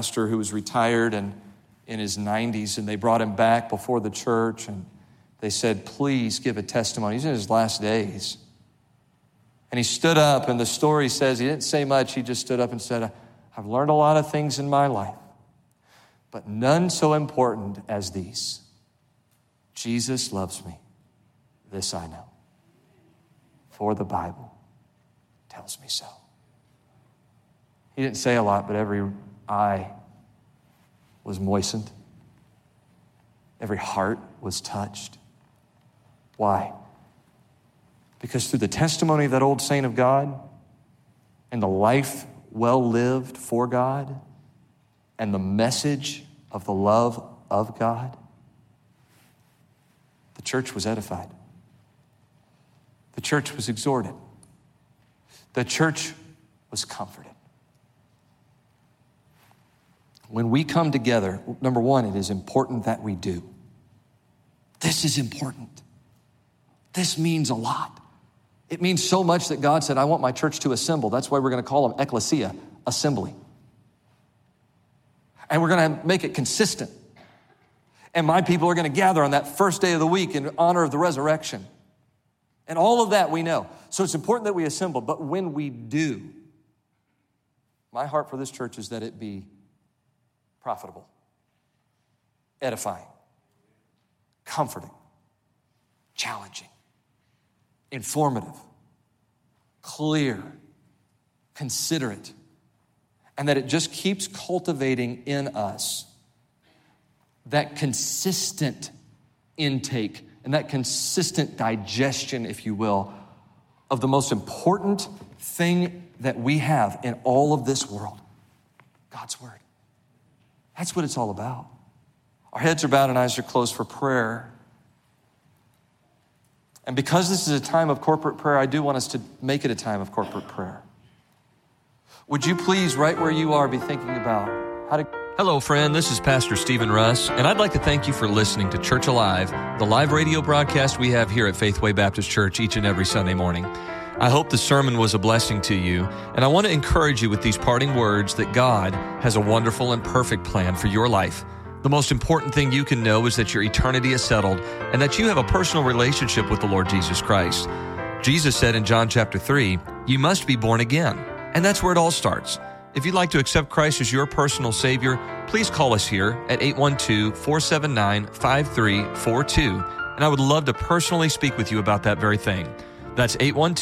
pastor who was retired and in his 90s, and they brought him back before the church, and they said, please give a testimony. He's in his last days. And he stood up, and the story says he didn't say much. He just stood up and said, I've learned a lot of things in my life, but none so important as these. Jesus loves me. This I know, for the Bible tells me so. He didn't say a lot, but every eye was moistened. Every heart was touched. Why? Because through the testimony of that old saint of God and the life well lived for God and the message of the love of God, the church was edified. The church was exhorted. The church was comforted. When we come together, number one, it is important that we do. This is important. This means a lot. It means so much that God said, I want my church to assemble. That's why we're going to call them ecclesia, assembly. And we're going to make it consistent. And my people are going to gather on that first day of the week in honor of the resurrection. And all of that we know. So it's important that we assemble. But when we do, my heart for this church is that it be profitable, edifying, comforting, challenging, informative, clear, considerate, and that it just keeps cultivating in us that consistent intake and that consistent digestion, if you will, of the most important thing that we have in all of this world, God's Word. That's what it's all about. Our heads are bowed and eyes are closed for prayer. And because this is a time of corporate prayer, I do want us to make it a time of corporate prayer. Would you please, right where you are, be thinking about how to... Hello, friend. This is Pastor Stephen Russ, and I'd like to thank you for listening to Church Alive, the live radio broadcast we have here at Faithway Baptist Church each and every Sunday morning. I hope the sermon was a blessing to you, and I want to encourage you with these parting words that God has a wonderful and perfect plan for your life. The most important thing you can know is that your eternity is settled and that you have a personal relationship with the Lord Jesus Christ. Jesus said in John chapter 3, you must be born again, and that's where it all starts. If you'd like to accept Christ as your personal Savior, please call us here at 812-479-5342, and I would love to personally speak with you about that very thing. That's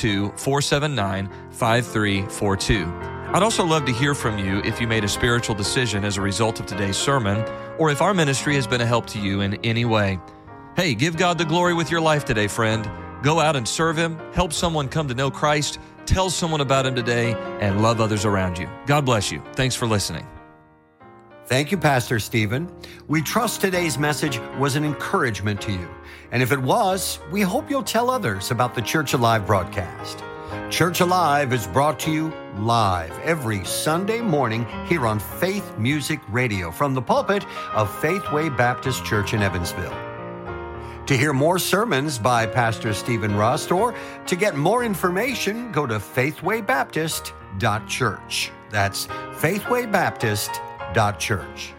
812-479-5342. I'd also love to hear from you if you made a spiritual decision as a result of today's sermon, or if our ministry has been a help to you in any way. Hey, give God the glory with your life today, friend. Go out and serve Him, help someone come to know Christ, tell someone about Him today, and love others around you. God bless you. Thanks for listening. Thank you, Pastor Stephen. We trust today's message was an encouragement to you. And if it was, we hope you'll tell others about the Church Alive broadcast. Church Alive is brought to you live every Sunday morning here on Faith Music Radio from the pulpit of Faithway Baptist Church in Evansville. To hear more sermons by Pastor Stephen Rust or to get more information, go to faithwaybaptist.church. That's faithwaybaptist.church.